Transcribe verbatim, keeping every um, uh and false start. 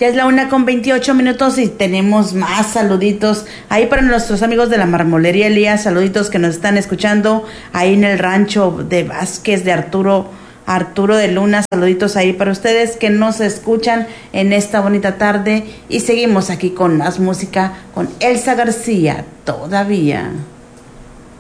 Ya es la una con veintiocho minutos y tenemos más saluditos ahí para nuestros amigos de la Marmolería Elías, saluditos que nos están escuchando ahí en el rancho de Vázquez de Arturo, Arturo de Luna, saluditos ahí para ustedes que nos escuchan en esta bonita tarde y seguimos aquí con más música con Elsa García, todavía.